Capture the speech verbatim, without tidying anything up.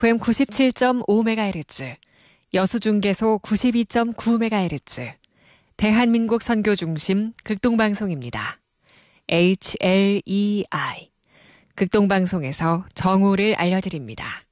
에프엠 구십칠 점 오 메가헤르츠, 여수중계소 구십이 점 구 메가헤르츠, 대한민국 선교중심 극동방송입니다. 에이치 엘 이 아이, 극동방송에서 정오를 알려드립니다.